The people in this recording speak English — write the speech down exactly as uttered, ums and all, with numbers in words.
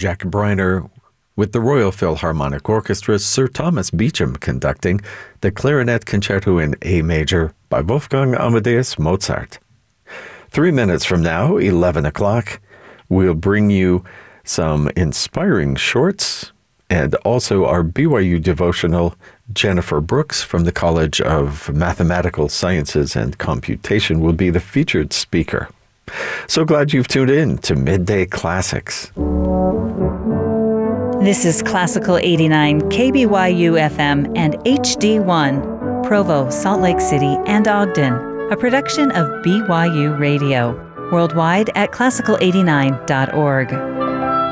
Jack Briner, with the Royal Philharmonic Orchestra, Sir Thomas Beecham conducting the Clarinet Concerto in A Major by Wolfgang Amadeus Mozart. Three minutes from now, eleven o'clock, we'll bring you some inspiring shorts and also our B Y U devotional. Jennifer Brooks from the College of Mathematical Sciences and Computation will be the featured speaker. So glad you've tuned in to Midday Classics. This is Classical eighty-nine K B Y U F M and H D one, Provo, Salt Lake City, and Ogden, a production of B Y U Radio. Worldwide at classical eighty-nine dot org.